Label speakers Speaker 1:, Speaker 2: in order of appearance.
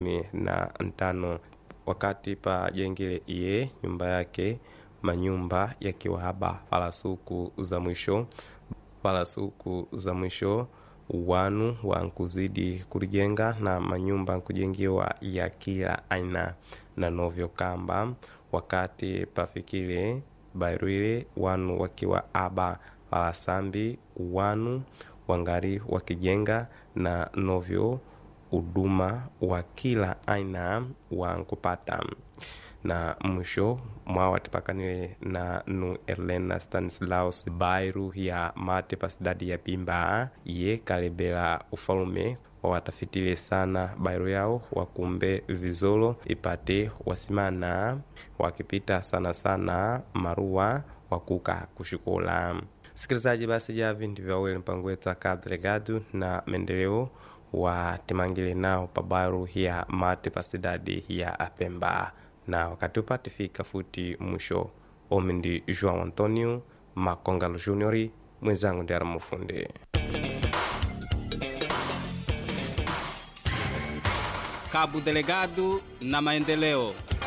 Speaker 1: 15 wakati pa jengile iye nyumba yake manyumba yakiwa haba pala suku za mwisho wanu wa nkuzidi kulijenga na manyumba nkujengiwa ya kila aina na novyo kamba wakati pafikile bairwile wanu wakiwa aba pala sambi wanu wangari wakijenga na novyo uduma wa kila aina wa nkupata na mwisho mwawatipakanile na nu Erlena Stanislaus bairu ya mate pasidadi ya Pimba iye kalebela ufalume wawatafitile sana bairu yao wakumbe vizolo ipate wasimana wakipita sana marua wakuka kushikola. Sikilizaji, basi javi ndivyo awele mpango wetu Kadlegadu na mendeleo wa timangile nao pabaru ya mate pasidadi ya Apemba na wakati upati fika futi mwisho. Omindi João Antonio Makongalo Juniori, mwenzangu ndiara mufunde.
Speaker 2: Cabo Delegado na maendeleo.